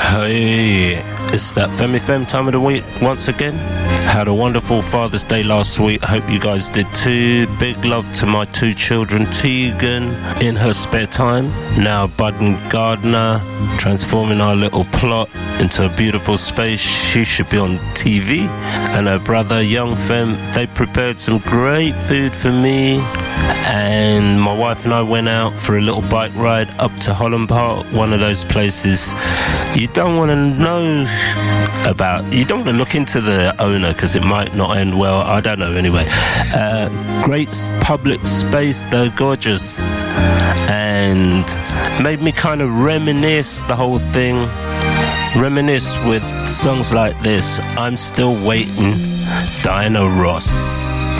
Hey, it's that Femi time of the week once again. Had a wonderful Father's Day last week. Hope you guys did too. Big love to my two children, Tegan in her spare time, now budding gardener, transforming our little plot into a beautiful space. She should be on TV. And her brother, Young Fem, they prepared some great food for me. And my wife and I went out for a little bike ride up to Holland Park, one of those places you don't want to know about. You don't want to look into the owner because it might not end well. I don't know anyway. Great public space though, gorgeous, and made me kind of reminisce the whole thing. Reminisce with songs like this. I'm Still Waiting, Diana Ross.